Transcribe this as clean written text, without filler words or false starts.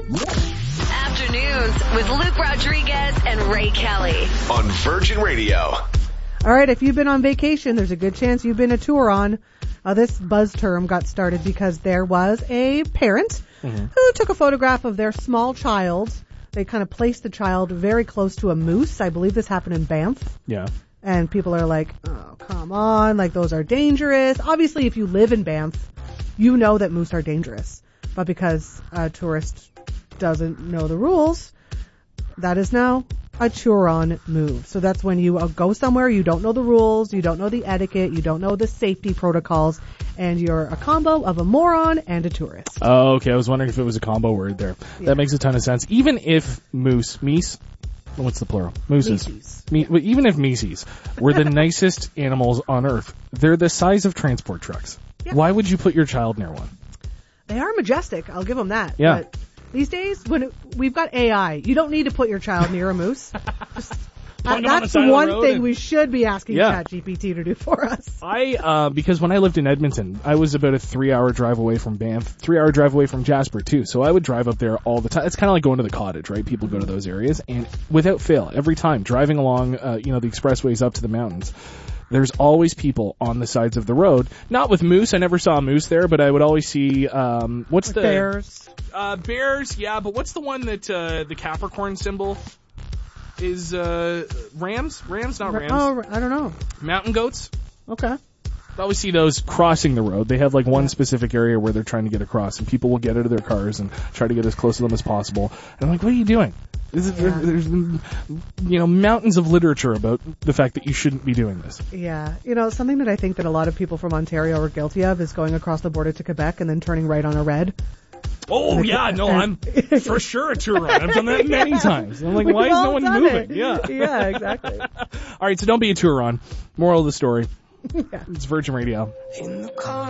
Afternoons with Luke Rodriguez and Ray Kelly. On Virgin Radio. All right, if you've been on vacation, there's a good chance you've been a Touron. This buzz term got started because there was a parent who took a photograph of their small child. They kind of placed the child very close to a moose. I believe this happened in Banff. Yeah. And people are like, oh, come on, like those are dangerous. Obviously, if you live in Banff, you know that moose are dangerous. But because a tourist doesn't know the rules, that is now a Touron move. So that's when you go somewhere, you don't know the rules, you don't know the etiquette, you don't know the safety protocols, and you're a combo of a moron and a tourist. Oh, okay. I was wondering if it was a combo word there. Yeah. That makes a ton of sense. Even if meese, what's the plural? Mooses. Even if meeses were the nicest animals on earth, they're the size of transport trucks. Yeah. Why would you put your child near one? They are majestic. I'll give them that. Yeah. But these days, when we've got AI, you don't need to put your child near a moose. That's one thing we should be asking ChatGPT to do for us. Because when I lived in Edmonton, I was about a 3-hour drive away from Banff, 3-hour drive away from Jasper too. So I would drive up there all the time. It's kind of like going to the cottage, right? People go to those areas, and without fail, every time driving along, the expressways up to the mountains, there's always people on the sides of the road. Not with moose. I never saw a moose there, but I would always see, bears. Bears, yeah, but what's the one that, the Capricorn symbol is, rams? Rams, not rams. Oh, I don't know. Mountain goats? Okay. I always see those crossing the road. They have like one specific area where they're trying to get across, and people will get out of their cars and try to get as close to them as possible. And I'm like, what are you doing? There's mountains of literature about the fact that you shouldn't be doing this. Yeah. Something that I think that a lot of people from Ontario are guilty of is going across the border to Quebec and then turning right on a red. Oh, yeah, no, I'm for sure a Touron. I've done that many times. I'm like, why is no one moving? Yeah. Yeah, exactly. All right, so don't be a Touron. Moral of the story. It's Virgin Radio. In the car.